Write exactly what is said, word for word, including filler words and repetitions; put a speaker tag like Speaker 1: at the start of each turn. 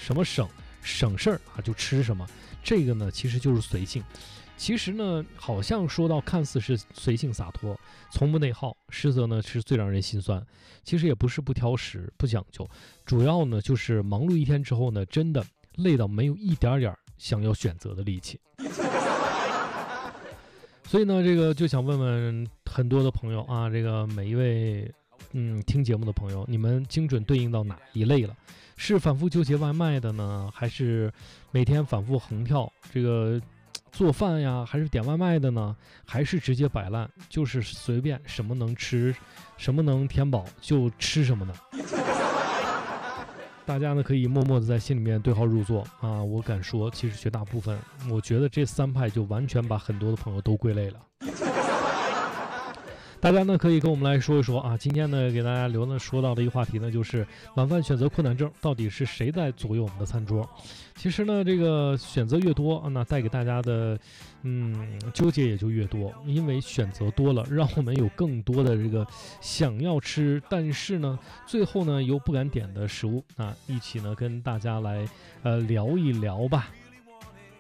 Speaker 1: 什么省省事儿啊就吃什么，这个呢其实就是随性。其实呢，好像说到看似是随性洒脱，从不内耗，实则呢是最让人心酸。其实也不是不挑食、不讲究，主要呢就是忙碌一天之后呢，真的累到没有一点点想要选择的力气。所以呢，这个就想问问很多的朋友啊，这个每一位嗯听节目的朋友，你们精准对应到哪一类了？是反复纠结外卖的呢，还是每天反复横跳这个？做饭呀，还是点外卖的呢？还是直接摆烂，就是随便什么能吃，什么能填饱就吃什么呢？大家呢可以默默的在心里面对号入座啊！我敢说，其实绝大部分，我觉得这三派就完全把很多的朋友都归类了。大家呢可以跟我们来说一说啊，今天呢给大家留呢说到的一个话题呢，就是晚饭选择困难症，到底是谁在左右我们的餐桌？其实呢，这个选择越多，那带给大家的嗯纠结也就越多，因为选择多了，让我们有更多的这个想要吃，但是呢，最后呢又不敢点的食物啊，一起呢跟大家来呃聊一聊吧。